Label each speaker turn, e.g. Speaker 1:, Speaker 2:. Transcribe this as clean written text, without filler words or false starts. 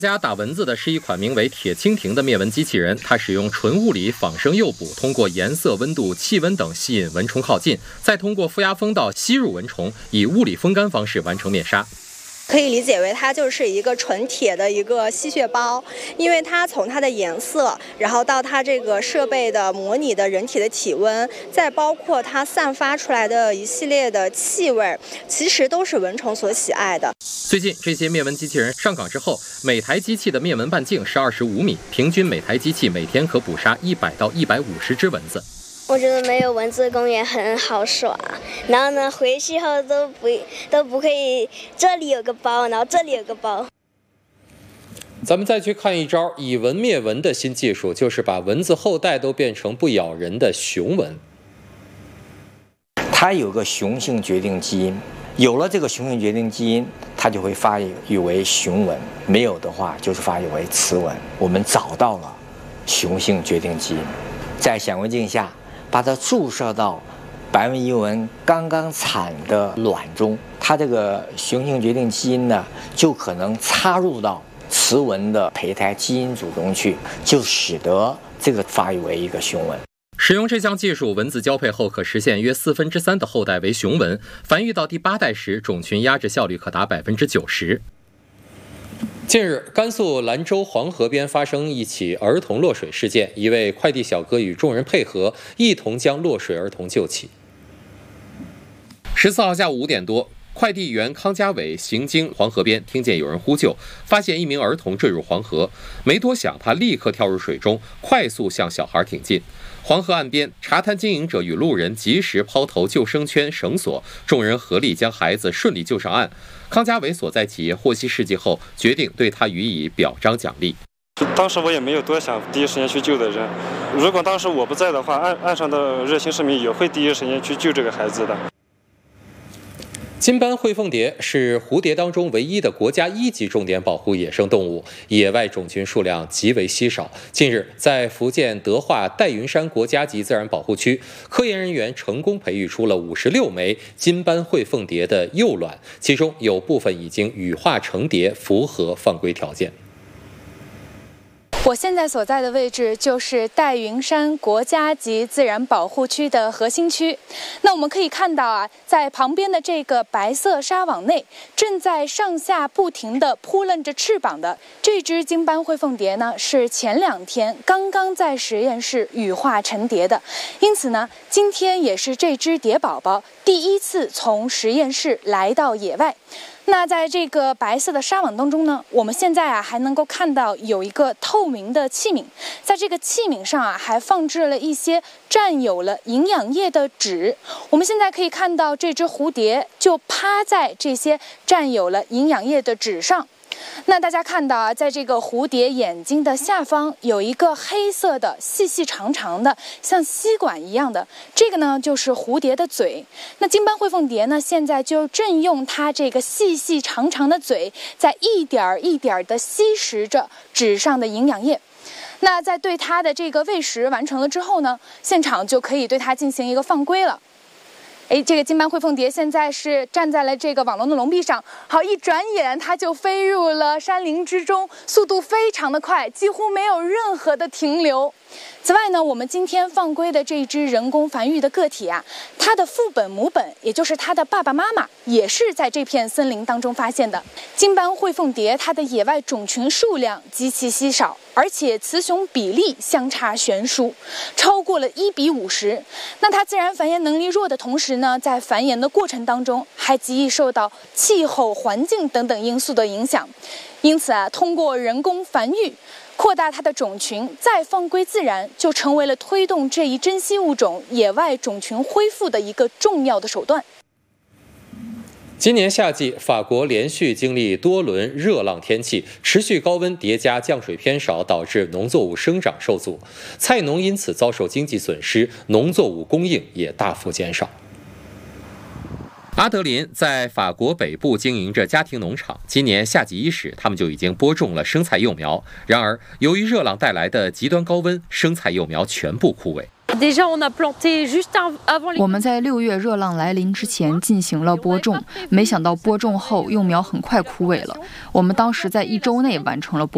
Speaker 1: 家打蚊子的是一款名为铁蜻蜓的灭蚊机器人，它使用纯物理仿生诱捕，通过颜色、温度、气温等吸引蚊虫靠近，再通过负压风道吸入蚊虫，以物理风干方式完成灭杀。
Speaker 2: 可以理解为它就是一个纯铁的一个吸血包，因为它从它的颜色，然后到它这个设备的模拟的人体的体温，再包括它散发出来的一系列的气味，其实都是蚊虫所喜爱的。
Speaker 1: 最近这些灭蚊机器人上岗之后，每台机器的灭蚊半径是25米，平均每台机器每天可捕杀100到150只蚊子。
Speaker 3: 我觉得没有蚊子公园很好耍，然后呢，回去后都不可以，这里有个包，然后这里有个包。
Speaker 1: 咱们再去看一招以蚊灭蚊的新技术，就是把蚊子后代都变成不咬人的雄蚊。
Speaker 4: 它有个雄性决定基因，有了这个雄性决定基因，它就会发育为雄蚊；没有的话，就是发育为雌蚊。我们找到了雄性决定基因，在显微镜下把它注射到白纹伊蚊刚刚产的卵中，它这个雄性决定基因呢，就可能插入到雌蚊的胚胎基因组中去，就使得这个发育为一个雄蚊。
Speaker 1: 使用这项技术，蚊子交配后可实现约3/4的后代为雄蚊，繁育到第8代时，种群压制效率可达90%。近日，甘肃兰州黄河边发生一起儿童落水事件，一位快递小哥与众人配合，一同将落水儿童救起。14号下午5点多，快递员康家伟行经黄河边，听见有人呼救，发现一名儿童坠入黄河，没多想，他立刻跳入水中，快速向小孩挺进。黄河岸边，茶摊经营者与路人及时抛投救生圈、绳索，众人合力将孩子顺利救上岸。康家伟所在企业获悉事迹后，决定对他予以表彰奖励。
Speaker 5: 当时我也没有多想，第一时间去救的人。如果当时我不在的话，岸上的热心市民也会第一时间去救这个孩子的。
Speaker 1: 金斑喙凤蝶是蝴蝶当中唯一的国家1级重点保护野生动物，野外种群数量极为稀少。近日，在福建德化戴云山国家级自然保护区，科研人员成功培育出了56枚金斑喙凤蝶的幼卵，其中有部分已经羽化成蝶，符合放归条件。
Speaker 6: 我现在所在的位置就是戴云山国家级自然保护区的核心区。那我们可以看到啊，在旁边的这个白色纱网内，正在上下不停地扑棱着翅膀的这只金斑喙凤蝶呢，是前2天刚刚在实验室羽化成蝶的。因此呢，今天也是这只蝶宝宝第一次从实验室来到野外。那在这个白色的纱网当中呢，我们现在还能够看到有一个透明的器皿，在这个器皿上还放置了一些占有了营养液的纸。我们现在可以看到这只蝴蝶就趴在这些占有了营养液的纸上。那大家看到啊，在这个蝴蝶眼睛的下方有一个黑色的细细长长的像吸管一样的，这个呢就是蝴蝶的嘴。那金斑喙凤蝶呢，现在就正用它这个细细长长的嘴，在一点一点的吸食着纸上的营养液。那在对它的这个喂食完成了之后呢，现场就可以对它进行一个放归了。这个金斑喙凤蝶现在是站在了这个网笼的笼壁上，好，一转眼它就飞入了山林之中，速度非常的快，几乎没有任何的停留。此外呢，我们今天放归的这一只人工繁育的个体啊，它的父本母本，也就是它的爸爸妈妈，也是在这片森林当中发现的。金斑喙凤蝶它的野外种群数量极其稀少，而且雌雄比例相差悬殊，超过了1:50。那它自然繁衍能力弱的同时呢，在繁衍的过程当中还极易受到气候、环境等等因素的影响。因此啊，通过人工繁育扩大它的种群，再放归自然，就成为了推动这一珍稀物种野外种群恢复的一个重要的手段。
Speaker 1: 今年夏季，法国连续经历多轮热浪天气，持续高温叠加降水偏少，导致农作物生长受阻，菜农因此遭受经济损失，农作物供应也大幅减少。阿德林在法国北部经营着家庭农场，今年夏季伊始，他们就已经播种了生菜幼苗。然而，由于热浪带来的极端高温，生菜幼苗全部枯萎。
Speaker 7: 我们在6月热浪来临之前进行了播种，没想到播种后幼苗很快枯萎了。我们当时在1周内完成了播种。